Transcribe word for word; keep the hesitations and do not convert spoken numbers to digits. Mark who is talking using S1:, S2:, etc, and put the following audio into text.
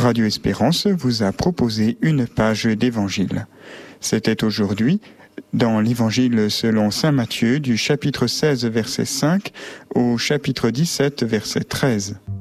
S1: Radio Espérance vous a proposé une page d'évangile. C'était aujourd'hui dans l'évangile selon saint Matthieu du chapitre seize verset cinq au chapitre dix-sept verset treize.